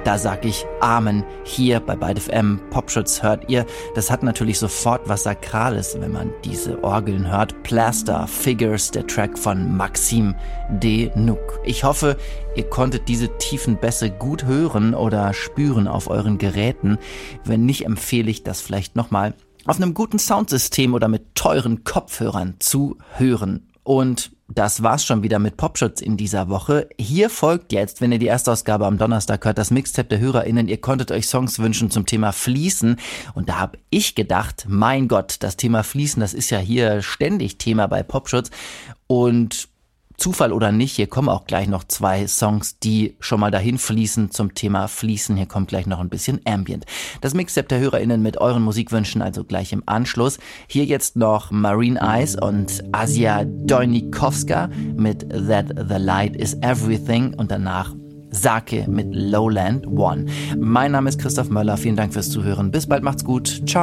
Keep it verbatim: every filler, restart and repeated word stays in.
da sag ich Amen. Hier bei Byte F M, Popschutz hört ihr. Das hat natürlich sofort was Sakrales, wenn man diese Orgeln hört. Plaster Figures, der Track von Maxime Denouc. Ich hoffe, ihr konntet diese tiefen Bässe gut hören oder spüren auf euren Geräten. Wenn nicht, empfehle ich das vielleicht nochmal auf einem guten Soundsystem oder mit teuren Kopfhörern zu hören. Und das war's schon wieder mit Popschutz in dieser Woche. Hier folgt jetzt, wenn ihr die Erstausgabe am Donnerstag hört, das Mixtape der HörerInnen. Ihr konntet euch Songs wünschen zum Thema Fließen. Und da habe ich gedacht, mein Gott, das Thema Fließen, das ist ja hier ständig Thema bei Popschutz. Und Zufall oder nicht, hier kommen auch gleich noch zwei Songs, die schon mal dahin fließen zum Thema Fließen. Hier kommt gleich noch ein bisschen Ambient. Das Mixtape der HörerInnen mit euren Musikwünschen, also gleich im Anschluss. Hier jetzt noch Marine Eyes und Asia Dojnikowska mit That the Light is Everything und danach Sake mit Lowland One. Mein Name ist Christoph Möller. Vielen Dank fürs Zuhören. Bis bald, macht's gut. Ciao.